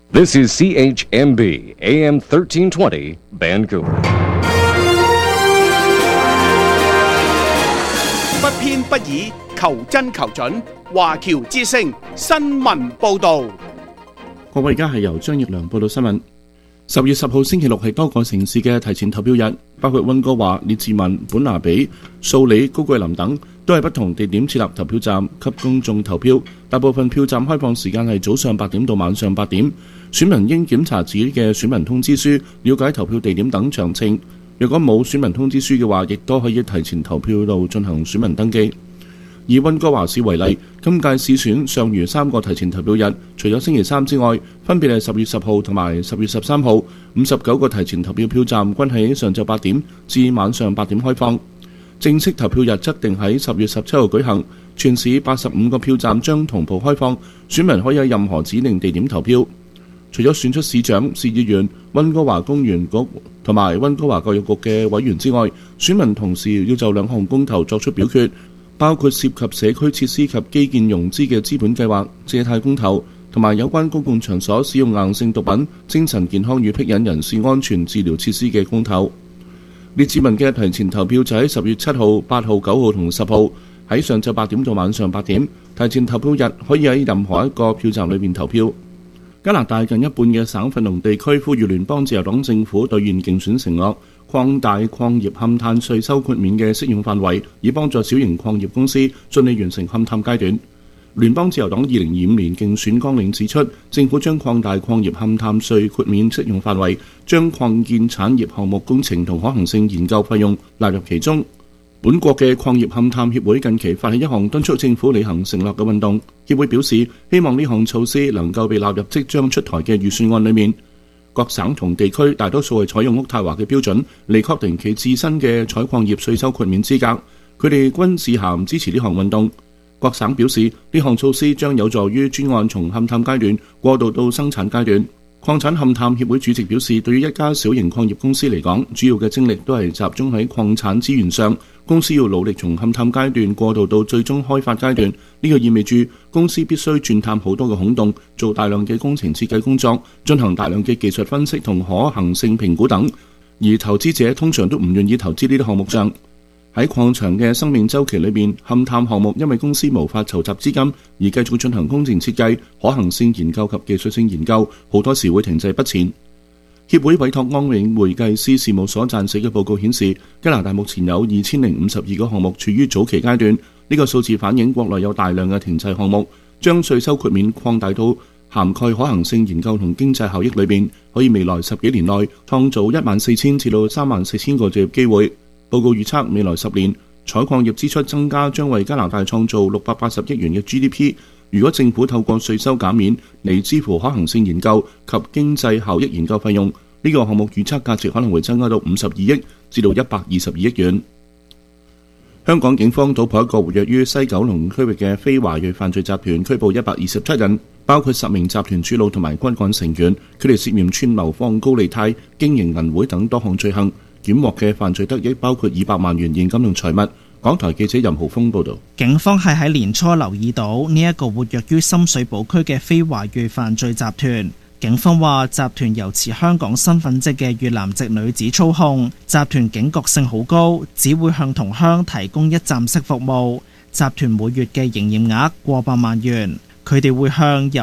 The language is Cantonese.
This is CHMB AM 1320 Vancouver。 不偏不倚，求真求準。華僑之聲新聞報導。 各位，而家係由張奕良報道新聞。10月10號星期六係多個城市嘅提前投票日，包括溫哥華、列治文、本拿比、素里、高貴林等，都係不同地點設立投票站，給公眾投票。大部分票站開放時間係早上8點到晚上8點。選民應檢查自己嘅選民通知書，了解投票地點等詳情。若果冇選民通知書嘅話，亦都可以提前投票度進行選民登記。以溫哥華市為例，今屆市選尚餘3個提前投票日，除咗星期3之外，分別係10月10號同埋10月13號，59個提前投票票站均喺上晝8點至晚上8點開放。正式投票日則定喺10月17號舉行，全市85個票站將同步開放，選民可以喺任何指定地點投票。除咗選出市長、市議員、溫哥華公園局同埋溫哥華教育局嘅委員之外，選民同時要就2項公投作出表決，包括涉及社區設施及基建融資嘅資本計劃、借貸公投，同埋有關公共場所使用硬性毒品、精神健康與僻隱人士安全治療設施嘅公投。列治文嘅提前投票就喺10月7號、8號、9號同10號，喺上晝8點到晚上8點。提前投票日可以喺任何一個票站裏面投票。加拿大近一半嘅省份同地區呼籲聯邦自由黨政府兌現競選承諾，擴大礦業勘探稅收豁免嘅適用範圍，以幫助小型礦業公司順利完成勘探階段。聯邦自由黨2025年競選綱領指出，政府將擴大礦業勘探稅豁免適用範圍，將礦建產業項目工程同可行性研究費用納入其中。本國嘅礦業勘探協會近期發起一項敦促政府履行承諾嘅運動。協會表示，希望呢項措施能夠被納入即將出台嘅預算案裏面。各省同地區大多數係採用渥太華嘅標準嚟確定其自身嘅採礦業稅收豁免資格。佢哋均致函支持呢項運動。各省表示，呢項措施將有助於專案從勘探階段過渡到生產階段。礦產勘探協會主席表示，對於一家小型礦業公司嚟講，主要嘅精力都係集中喺礦產資源上。公司要努力從勘探階段過渡到最終開發階段，呢個意味住公司必須鑽探好多嘅孔洞，做大量嘅工程設計工作，進行大量嘅技術分析同可行性評估等。而投資者通常都唔願意投資呢啲項目上。喺礦場嘅生命週期裏面，勘探項目因為公司無法籌集資金而繼續進行工程設計、可行性研究及技術性研究，好多時會停滯不前。協會委託安永會計師事務所撰寫嘅報告顯示，加拿大目前有2052個項目處於早期階段。呢個數字反映國內有大量嘅停滯項目。將稅收豁免擴大到涵蓋可行性研究同經濟效益裏面，可以未來10幾年內創造14000至到34000個就業機會。報告預測未來10年採礦業支出增加將為加拿大創造680億元嘅 GDP。如果政府透過稅收減免嚟支付可行性研究及經濟效益研究費用，呢個項目預測價值可能會增加到52億至到122億元。香港警方搗破一個活躍於西九龍區域嘅非華裔犯罪集團，拘捕127人，包括10名集團主腦同埋骨幹成員，佢哋涉嫌串謀放高利貸、經營銀會等多項罪行。檢獲嘅犯罪得益包括200萬元現金同財物。港台記者任浩峰報道， 警方係喺年初留意到呢一個活躍於深水埗區嘅非華裔犯罪集團。警方話，集團由持香港身份證嘅越南籍女子操控，集團警覺性好高，只會向同鄉提供一站式服務。集團每月嘅營業額過百萬元，佢哋會向